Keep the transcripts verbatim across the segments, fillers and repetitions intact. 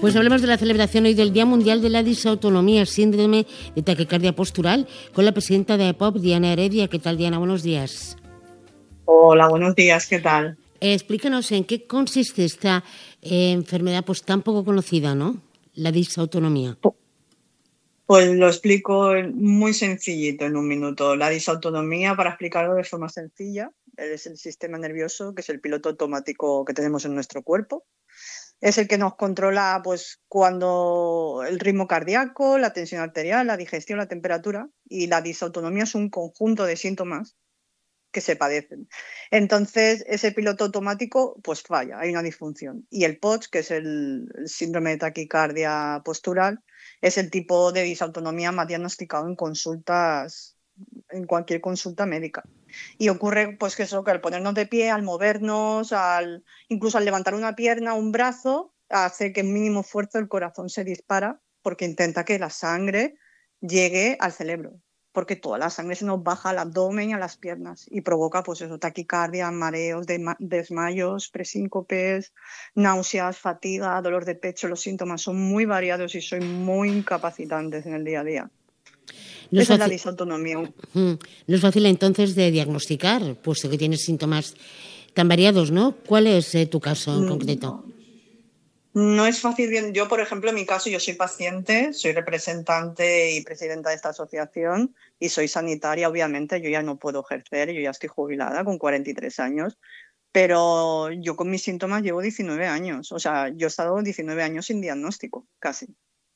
Pues hablemos de la celebración hoy del Día Mundial de la Disautonomía, síndrome de taquicardia postural, con la presidenta de A P O P, Diana Heredia. ¿Qué tal, Diana? Buenos días. Hola, buenos días. ¿Qué tal? Eh, explícanos en qué consiste esta eh, enfermedad pues tan poco conocida, ¿no? La disautonomía. Pues lo explico muy sencillito en un minuto. La disautonomía, para explicarlo de forma sencilla, es el sistema nervioso, que es el piloto automático que tenemos en nuestro cuerpo. Es el que nos controla pues, cuando el ritmo cardíaco, la tensión arterial, la digestión, la temperatura. Y la disautonomía es un conjunto de síntomas que se padecen. Entonces, ese piloto automático pues falla, hay una disfunción. Y el P O T S, que es el, el síndrome de taquicardia postural, es el tipo de disautonomía más diagnosticado en consultas, en cualquier consulta médica. Y ocurre pues que eso, que al ponernos de pie, al movernos, al, incluso al levantar una pierna, un brazo, hace que en mínimo esfuerzo el corazón se dispara porque intenta que la sangre llegue al cerebro, porque toda la sangre se nos baja al abdomen y a las piernas y provoca pues eso, taquicardia, mareos, desmayos, presíncopes, náuseas, fatiga, dolor de pecho. Los síntomas son muy variados y son muy incapacitantes en el día a día. No es, Esa fácil, es la disautonomía. No es fácil entonces de diagnosticar, puesto que tienes síntomas tan variados, ¿no? ¿Cuál es eh, tu caso en concreto? No es fácil. Bien, yo, por ejemplo, en mi caso, yo soy paciente, soy representante y presidenta de esta asociación y soy sanitaria, obviamente. Yo ya no puedo ejercer, yo ya estoy jubilada con cuarenta y tres años, pero yo con mis síntomas llevo diecinueve años. O sea, yo he estado diecinueve años sin diagnóstico, casi.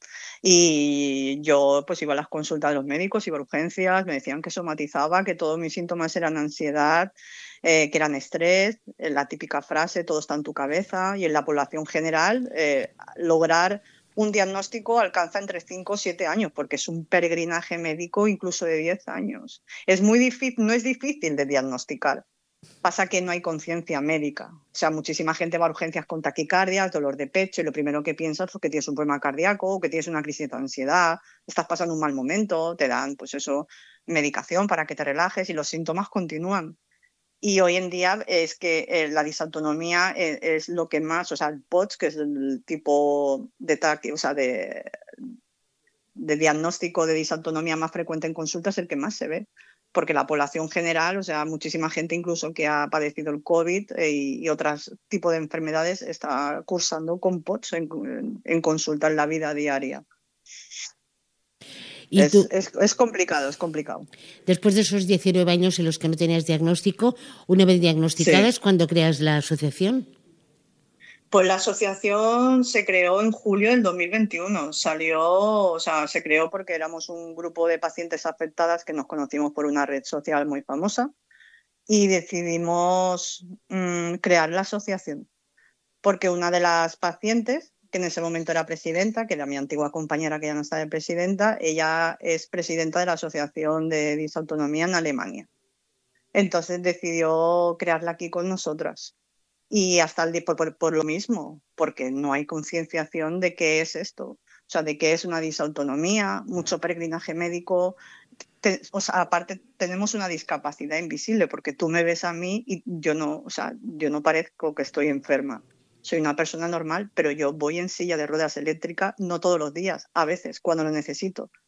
Y yo pues iba a las consultas de los médicos, iba a urgencias, me decían que somatizaba, que todos mis síntomas eran ansiedad, eh, que eran estrés, eh, la típica frase, todo está en tu cabeza. Y en la población general, eh, lograr un diagnóstico alcanza entre cinco o siete años, porque es un peregrinaje médico incluso de diez años. Es muy difícil, no es difícil de diagnosticar. Pasa que no hay conciencia médica. O sea, muchísima gente va a urgencias con taquicardias, dolor de pecho, y lo primero que piensas es que tienes un problema cardíaco, que tienes una crisis de ansiedad, estás pasando un mal momento, te dan, pues eso, medicación para que te relajes y los síntomas continúan. Y hoy en día es que eh, la disautonomía es, es lo que más, o sea, el P O T S, que es el tipo de, taqui, o sea, de, de diagnóstico de disautonomía más frecuente en consulta, es el que más se ve. Porque la población general, o sea, muchísima gente incluso que ha padecido el COVID eh, y, y otros tipos de enfermedades está cursando con P O T S en, en consulta en la vida diaria. ¿Y es, tú, es, es complicado, es complicado. Después de esos diecinueve años en los que no tenías diagnóstico, una vez diagnosticada, sí. ¿Es cuando creas la asociación? Pues la asociación se creó en julio del dos mil veintiuno. Salió, o sea, se creó porque éramos un grupo de pacientes afectadas que nos conocimos por una red social muy famosa y decidimos mmm, crear la asociación. Porque una de las pacientes, que en ese momento era presidenta, que era mi antigua compañera que ya no está de presidenta, ella es presidenta de la Asociación de Disautonomía en Alemania. Entonces decidió crearla aquí con nosotras. Y hasta el día, por, por, por lo mismo, porque no hay concienciación de qué es esto, o sea, de qué es una disautonomía, mucho peregrinaje médico. Te, o sea, aparte tenemos una discapacidad invisible, porque tú me ves a mí y yo no, o sea, yo no parezco que estoy enferma. Soy una persona normal, pero yo voy en silla de ruedas eléctricas no todos los días, a veces, cuando lo necesito.